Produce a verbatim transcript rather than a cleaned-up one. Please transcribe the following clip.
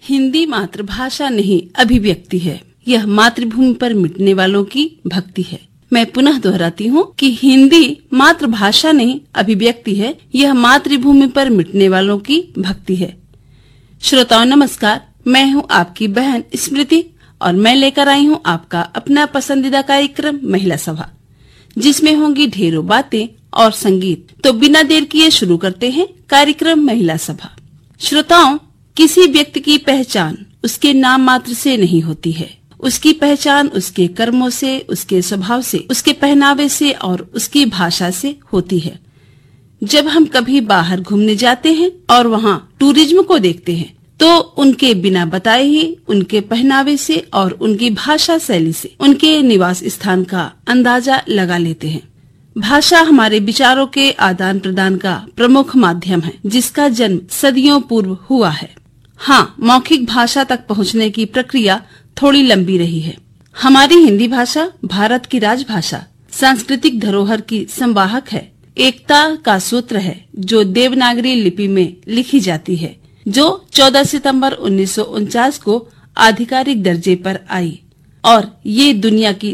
हिंदी मातृभाषा नहीं अभिव्यक्ति है। यह मातृभूमि पर मिटने वालों की भक्ति है। मैं पुनः दोहराती हूँ कि हिंदी मातृभाषा नहीं अभिव्यक्ति है। यह मातृभूमि पर मिटने वालों की भक्ति है। श्रोताओं नमस्कार, मैं हूँ आपकी बहन स्मृति और मैं लेकर आई हूँ आपका अपना पसंदीदा कार्यक्रम महिला सभा, जिसमें होंगी ढेरों बातें और संगीत। तो बिना देर किए शुरू करते हैं कार्यक्रम महिला सभा। श्रोताओं, किसी व्यक्ति की पहचान उसके नाम मात्र से नहीं होती है। उसकी पहचान उसके कर्मों से, उसके स्वभाव से, उसके पहनावे से और उसकी भाषा से होती है। जब हम कभी बाहर घूमने जाते हैं और वहाँ टूरिज्म को देखते हैं, तो उनके बिना बताए ही उनके पहनावे से और उनकी भाषा शैली से उनके निवास स्थान का अंदाजा लगा लेते हैं। भाषा हमारे विचारों के आदान प्रदान का प्रमुख माध्यम है, जिसका जन्म सदियों पूर्व हुआ है। हाँ, मौखिक भाषा तक पहुँचने की प्रक्रिया थोड़ी लंबी रही है। हमारी हिंदी भाषा भारत की राजभाषा, सांस्कृतिक धरोहर की संवाहक है, एकता का सूत्र है, जो देवनागरी लिपि में लिखी जाती है, जो चौदह सितंबर उन्नीस सौ उनचास को आधिकारिक दर्जे पर आई और ये दुनिया की